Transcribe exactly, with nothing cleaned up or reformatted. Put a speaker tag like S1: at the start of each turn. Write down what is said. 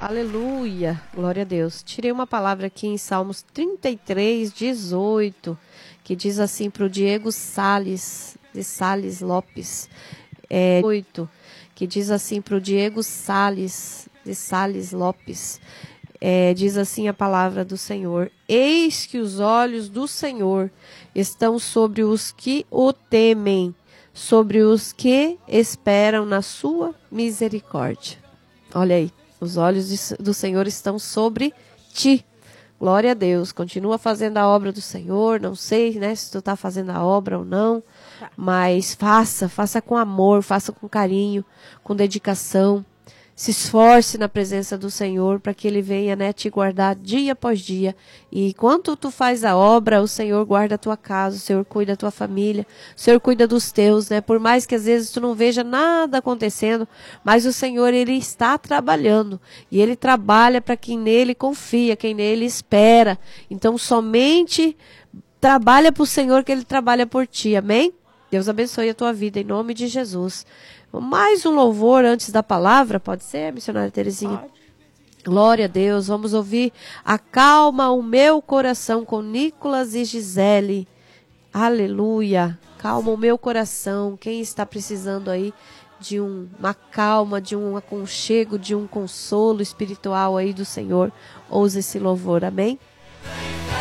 S1: Aleluia, glória a Deus. Tirei uma palavra aqui em Salmos trinta e três, dezoito, que diz assim para o Diego Salles, de Salles Lopes, é, oito, que diz assim para o Diego Salles, de Salles Lopes, é, diz assim a palavra do Senhor: eis que os olhos do Senhor estão sobre os que o temem, sobre os que esperam na sua misericórdia. Olha aí. Os olhos de, do Senhor estão sobre ti. Glória a Deus. Continua fazendo a obra do Senhor. Não sei, né, se tu está fazendo a obra ou não. Tá. Mas faça, faça com amor, faça com carinho, com dedicação. Se esforce na presença do Senhor para que Ele venha, né, te guardar dia após dia. E enquanto tu faz a obra, o Senhor guarda a tua casa, o Senhor cuida da tua família, o Senhor cuida dos teus, né? Por mais que às vezes tu não veja nada acontecendo, mas o Senhor, Ele está trabalhando. E Ele trabalha para quem nele confia, quem nele espera. Então somente trabalha para o Senhor que Ele trabalha por ti, amém? Deus abençoe a tua vida em nome de Jesus. Mais um louvor antes da palavra, pode ser, missionária Terezinha? Pode. Glória a Deus, vamos ouvir Acalma o Meu Coração com Nicolas e Gisele. Aleluia, calma o meu coração. Quem está precisando aí de um, uma calma, de um aconchego, de um consolo espiritual aí do Senhor, ouça esse louvor, amém?